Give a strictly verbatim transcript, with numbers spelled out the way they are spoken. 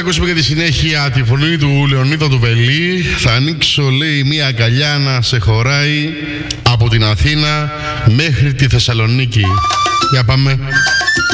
ακούσουμε για τη συνέχεια τη φωνή του Λεωνίδα του Βελή. Θα ανοίξω, λέει, μία αγκαλιά να σε χωράει από την Αθήνα μέχρι τη Θεσσαλονίκη. Για πάμε.